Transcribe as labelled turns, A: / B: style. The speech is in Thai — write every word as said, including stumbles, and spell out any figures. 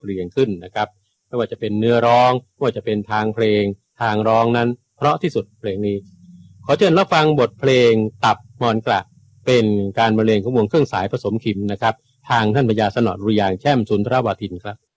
A: เรียงขึ้นนะครับไม่ว่าจะเป็นเนื้อร้องไม่ว่าจะเป็นทางเพลงทางร้องนั้นเพราะที่สุดเพลงนี้ขอเชิญรับฟังบทเพลงตับมอนกระเป็นการบรรเลงของวงเครื่องสายผสมขิมนะครับทางท่านพญาสนอดุริยางค์แช่มสุนทรวาทินครับ